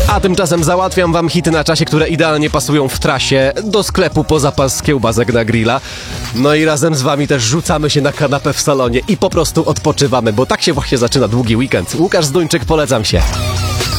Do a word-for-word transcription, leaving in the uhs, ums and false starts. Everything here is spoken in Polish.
A tymczasem załatwiam wam hity na czasie, które idealnie pasują w trasie do sklepu po zapas kiełbasek na grilla. No i razem z wami też rzucamy się na kanapę w salonie i po prostu odpoczywamy, bo tak się właśnie zaczyna długi weekend. Łukasz Zduńczyk, polecam się.